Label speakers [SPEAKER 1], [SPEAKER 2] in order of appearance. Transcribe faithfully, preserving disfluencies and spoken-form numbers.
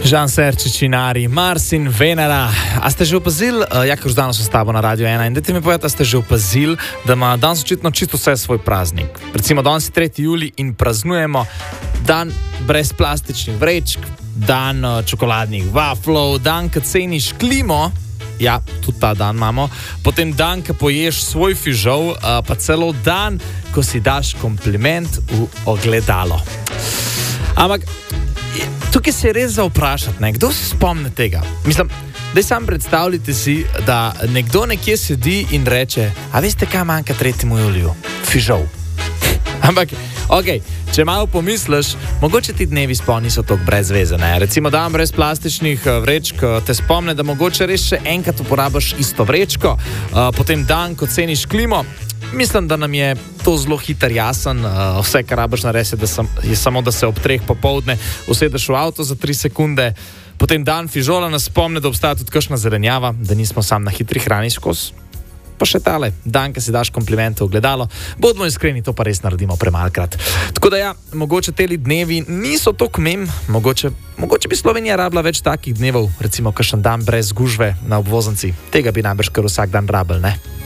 [SPEAKER 1] Žan Serčič, Inari, Mars in Venera. A ste že opazili, uh, ja, ker už danes sem s tabo na Radio ena in dajte mi povedati, a ste že opazili, da ima danes očitno čisto vse svoj praznik. Recimo danes je tretji julij in praznujemo dan brez plastičnih vrečk, dan uh, čokoladnih waflov, dan, ko ceniš klimo. Ja, tudi ta dan imamo. Potem dan, ko poješ svoj fižol, uh, pa celo dan, ko si daš kompliment v ogledalo. Ampak tukaj se je res za vprašati, ne? Kdo se spomne tega? Mislim, daj sam predstavljite si, da nekdo nekje sedi in reče, a veste, kaj manjka tretjemu juliju? Fižol. Ampak, ok, če malo pomisliš, mogoče ti dnevi sploh niso tako brez veze, ne? Recimo dan brez plastičnih vrečk te spomne, da mogoče res še enkrat uporabiš isto vrečko, uh, potem dan, ko ceniš klimo. Mislim, da nam je to zelo hiter jasen. Uh, vse, kar rabiš narediti, da sam, je samo, da se ob treh popoldne usedeš v avto za tri sekunde. Potem dan fižola nas spomne, da obstaja tudi kakšna zelenjava, da nismo sam na hitri hrani skozi. Pa še tale, dan, ki si daš komplimente v ogledalo. Bodimo iskreni, to pa res naredimo premalkrat. Tako da ja, mogoče teli dnevi niso tako mem, mogoče, mogoče bi Slovenija rabila več takih dnevov, recimo kakšen dan brez gužve na obvoznici. Tega bi najbrž kar vsak dan rabili, ne?